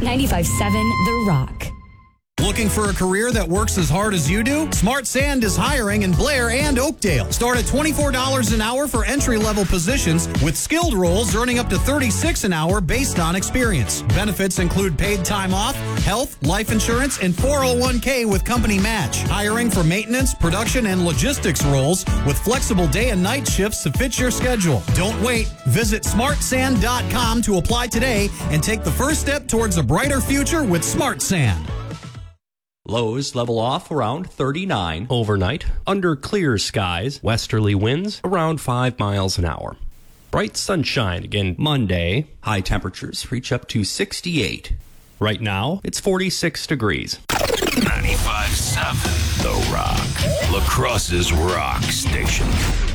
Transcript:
95.7 The Rock. Looking for a career that works as hard as you do? Smart Sand is hiring in Blair and Oakdale. Start at $24 an hour for entry-level positions, with skilled roles earning up to $36 an hour based on experience. Benefits include paid time off, health, life insurance, and 401k with company match. Hiring for maintenance, production, and logistics roles with flexible day and night shifts to fit your schedule. Don't wait. Visit smartsand.com to apply today and take the first step towards a brighter future with Smart Sand. Lows level off around 39 overnight. Under clear skies, westerly winds around 5 miles an hour. Bright sunshine again Monday. High temperatures reach up to 68. Right now, it's 46 degrees. 95.7 The Rock. La Crosse's rock station.